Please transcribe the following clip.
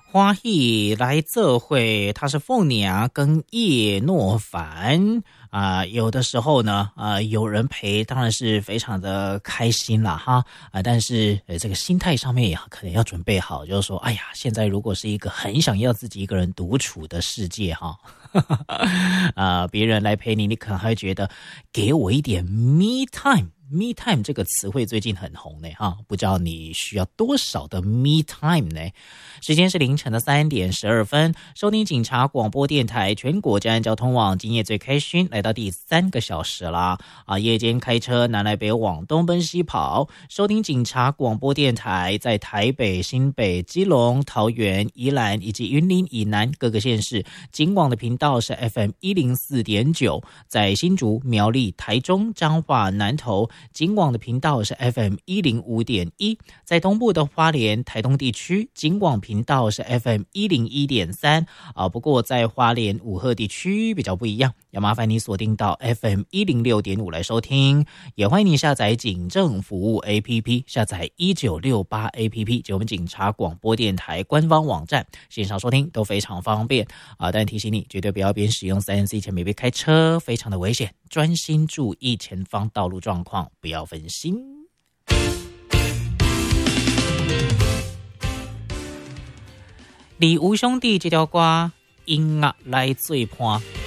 欢喜来这会，他是凤娘跟叶诺凡有的时候呢，有人陪，当然是非常的开心啦哈但是这个心态上面也可能要准备好，就是说，哎呀，现在如果是一个很想要自己一个人独处的世界哈，别人来陪你，你可能还会觉得给我一点 me time。Me time 这个词汇最近很红呢哈，不知道你需要多少的 me time 呢？时间是凌晨的3点12分，收听警察广播电台全国治安交通网，今夜最开心，来到第3个小时啦夜间开车南来北往东奔西跑，收听警察广播电台，在台北、新北、基隆、桃园、宜兰以及云林以南各个县市，警广的频道是 FM 104.9，在新竹、苗栗、台中、彰化、南投。警广的频道是 FM 105.1，在东部的花莲、台东地区，警广频道是 FM 101.3不过在花莲武鹤地区比较不一样，要麻烦你锁定到 FM 106.5来收听，也欢迎你下载警政服务 APP， 下载1968 APP， 就我们警察广播电台官方网站，线上收听都非常方便但提醒你，绝对不要边使用 3C 前别开车，非常的危险，专心注意前方道路状况，不要分心。李吴兄弟这条歌音乐来做伴，